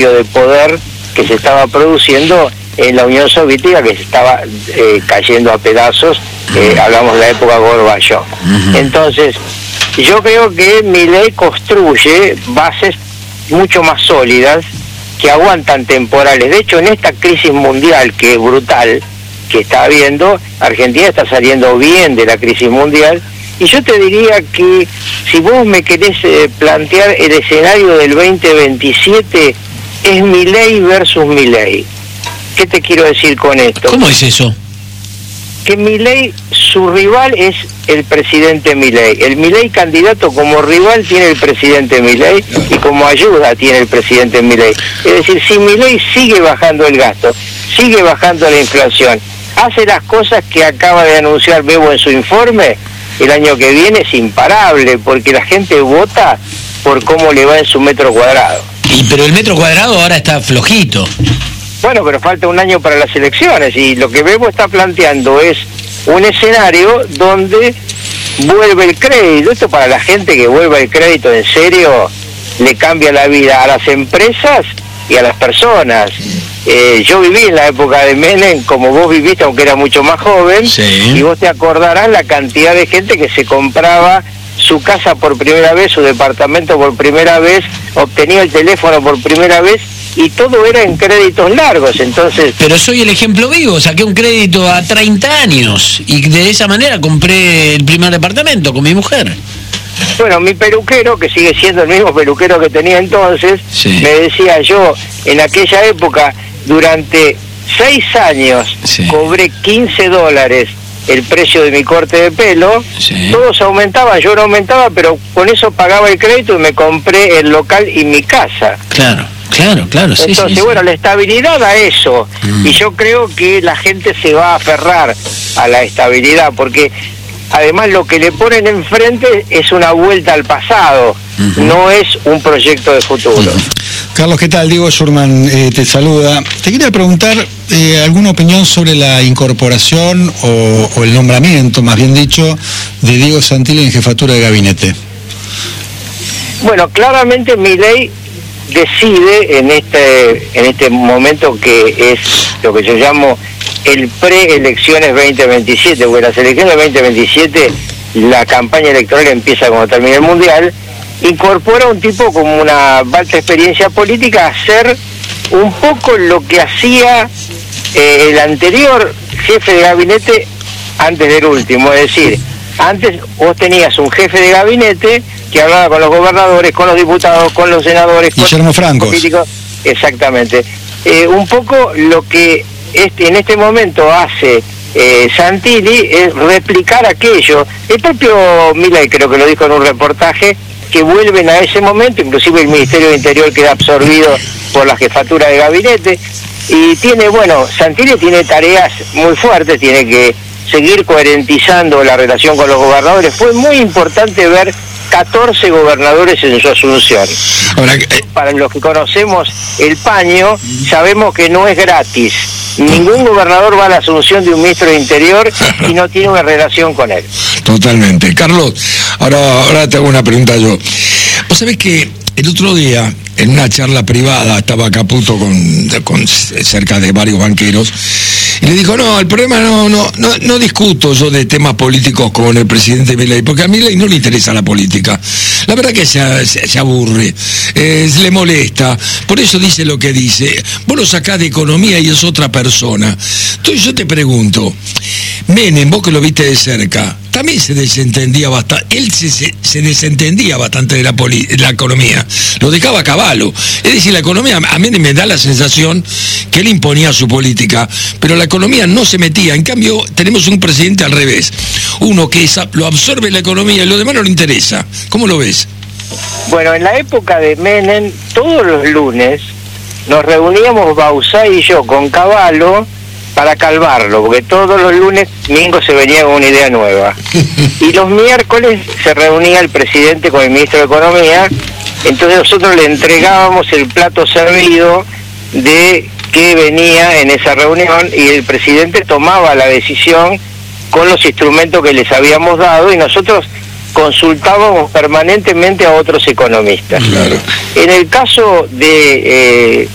ejercicio de poder que se estaba produciendo en la Unión Soviética, que se estaba cayendo a pedazos, hablamos de la época Gorbachov. Entonces, yo creo que Milei construye bases mucho más sólidas que aguantan temporales. De hecho, en esta crisis mundial que es brutal, que está habiendo, Argentina está saliendo bien de la crisis mundial, y yo te diría que si vos me querés plantear el escenario del 2027, es Milei versus Milei. ¿Qué te quiero decir con esto? ¿Cómo es eso? Que Milei, su rival es el presidente Milei. El Milei candidato como rival tiene el presidente Milei y como ayuda tiene el presidente Milei. Es decir, si Milei sigue bajando el gasto, sigue bajando la inflación, hace las cosas que acaba de anunciar Bebo en su informe, el año que viene es imparable, porque la gente vota por cómo le va en su metro cuadrado. Pero el metro cuadrado ahora está flojito. Bueno, pero falta un año para las elecciones, y lo que Bebo está planteando es un escenario donde vuelve el crédito. Esto, para la gente que vuelva el crédito en serio, le cambia la vida a las empresas y a las personas. Yo viví en la época de Menem, como vos viviste, aunque era mucho más joven, sí. Y vos te acordarás la cantidad de gente que se compraba su casa por primera vez, su departamento por primera vez, obtenía el teléfono por primera vez, y todo era en créditos largos. Entonces, pero soy el ejemplo vivo, saqué un crédito a 30 años y de esa manera compré el primer departamento con mi mujer. Bueno, mi peluquero, que sigue siendo el mismo peluquero que tenía entonces, sí. Me decía, yo en aquella época, durante 6 años, sí. Cobré $15 el precio de mi corte de pelo, sí. Todos aumentaban, yo no aumentaba, pero con eso pagaba el crédito y me compré el local y mi casa. Claro, sí. Entonces, sí, bueno, sí. La estabilidad da eso, y yo creo que la gente se va a aferrar a la estabilidad, porque además lo que le ponen enfrente es una vuelta al pasado, no es un proyecto de futuro. Carlos, ¿qué tal? Diego Schurman te saluda. Te quería preguntar alguna opinión sobre la incorporación o el nombramiento, más bien dicho, de Diego Santilli en jefatura de gabinete. Bueno, claramente Milei decide en este momento, que es lo que yo llamo el preelecciones 2027, porque las elecciones 2027, la campaña electoral empieza cuando termine el Mundial, incorpora a un tipo con una alta experiencia política a hacer un poco lo que hacía el anterior jefe de gabinete antes del último. Es decir, antes vos tenías un jefe de gabinete que hablaba con los gobernadores, con los diputados, con los senadores, Guillermo Francos. Políticos. Exactamente. Un poco lo que en este momento hace Santilli es replicar aquello. El propio Milei creo que lo dijo en un reportaje, que vuelven a ese momento, inclusive el Ministerio de Interior queda absorbido por la jefatura de gabinete, y Santilli tiene tareas muy fuertes, tiene que seguir coherentizando la relación con los gobernadores. Fue muy importante ver 14 gobernadores en su asunción. Ahora, Para los que conocemos el paño, sabemos que no es gratis. Ningún gobernador va a la asunción de un ministro de Interior y no tiene una relación con él. Totalmente. Carlos, ahora te hago una pregunta yo. Vos sabés que el otro día, en una charla privada, estaba Caputo con cerca de varios banqueros, y le dijo, no, el problema no discuto yo de temas políticos con el presidente Milei, porque a Milei no le interesa la política. La verdad que se aburre, le molesta, por eso dice lo que dice. Vos lo sacás de economía y es otra persona. Entonces yo te pregunto, Menem, vos que lo viste de cerca, también se desentendía bastante, él se desentendía bastante de la economía, lo dejaba a caballo. Es decir, la economía, a mí me da la sensación que él imponía su política, pero la economía no se metía. En cambio, tenemos un presidente al revés, uno que lo absorbe la economía y lo demás no le interesa. ¿Cómo lo ves? Bueno, en la época de Menem, todos los lunes nos reuníamos Bauzá y yo con Cavallo para calmarlo, porque todos los lunes Mingo se venía con una idea nueva. Y los miércoles se reunía el presidente con el ministro de Economía, entonces nosotros le entregábamos el plato servido de qué venía en esa reunión, y el presidente tomaba la decisión con los instrumentos que les habíamos dado, y nosotros consultábamos permanentemente a otros economistas. Claro. En el caso de